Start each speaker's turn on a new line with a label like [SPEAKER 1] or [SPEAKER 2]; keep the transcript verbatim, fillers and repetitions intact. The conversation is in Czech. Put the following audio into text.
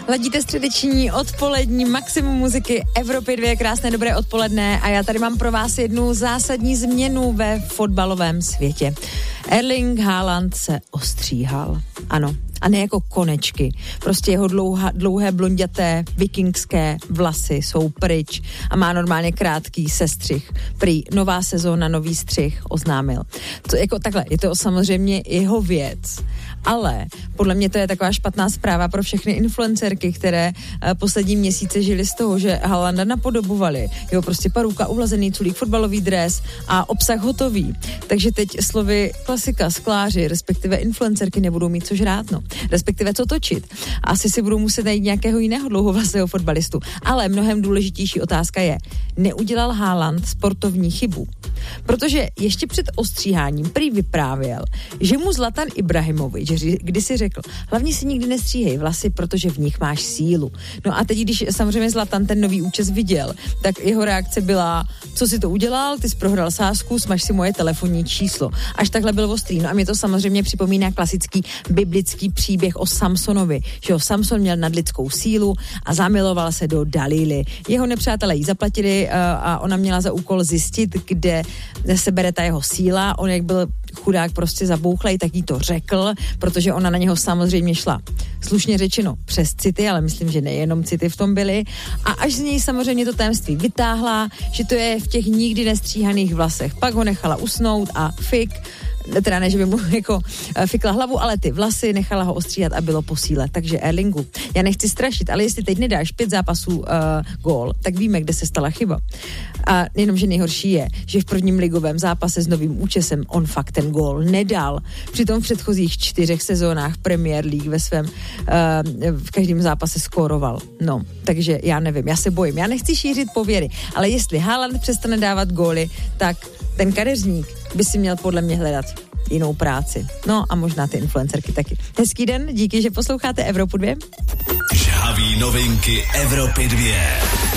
[SPEAKER 1] Ladíte středeční odpolední maximum muziky Evropy dvě, krásné dobré odpoledne a já tady mám pro vás jednu zásadní změnu ve fotbalovém světě. Erling Haaland se ostříhal. Ano. A ne jako konečky. Prostě jeho dlouha, dlouhé blonděté vikingské vlasy jsou pryč a má normálně krátký sestřih. Prý nová sezóna, nový střih oznámil. To, jako takhle, je to samozřejmě jeho věc, ale podle mě to je taková špatná zpráva pro všechny influencerky, které uh, poslední měsíce žili z toho, že Haalanda napodobovali. Jo, prostě paruka, uvlazený culík, fotbalový dres a obsah hotový. Takže teď slovy klasika, skláři, respektive influencerky nebudou mít co žrát, no. Respektive co točit. Asi si budou muset najít nějakého jiného dlouhovlasého fotbalistu. Ale mnohem důležitější otázka je, neudělal Haaland sportovní chybu? Protože ještě před ostříháním prý vyprávěl, že mu Zlatan Ibrahimovič kdysi řekl, hlavně si nikdy nestříhej vlasy, protože v nich máš sílu. No a teď, když samozřejmě Zlatan ten nový účes viděl, tak jeho reakce byla, co si to udělal, ty jsi prohrál sázku, smaž si moje telefonní číslo. Až takhle byl ostrý. No a mě to samozřejmě připomíná klasický biblický příběh o Samsonovi, že jo, Samson měl nadlidskou sílu a zamiloval se do Dalíly. Jeho nepřátelé jí zaplatili a ona měla za úkol zjistit, kde se bere ta jeho síla. On jak byl chudák prostě zabouchlej, tak jí to řekl, protože ona na něho samozřejmě šla. Slušně řečeno přes city, ale myslím, že nejenom city v tom byly. A až z něj samozřejmě to tajemství vytáhla, že to je v těch nikdy nestříhaných vlasech. Pak ho nechala usnout a fik, teda ne, že by mu jako fikla hlavu, ale ty vlasy nechala ho ostříhat a bylo po síle. Takže Erlingu, já nechci strašit, ale jestli teď nedáš pět zápasů uh, gól, tak víme, kde se stala chyba. A jenomže nejhorší je, že v prvním ligovém zápase s novým účesem on fakt ten gól nedal. Přitom v předchozích čtyřech sezónách Premier League ve svém uh, v každém zápase skóroval. No, takže já nevím, já se bojím. Já nechci šířit pověry, ale jestli Haaland přestane dávat góly, tak ten kadeřník by si měl podle mě hledat jinou práci. No a možná ty influencerky taky. Hezký den, díky, že posloucháte Evropu dvě.
[SPEAKER 2] Žhaví novinky Evropy dvě.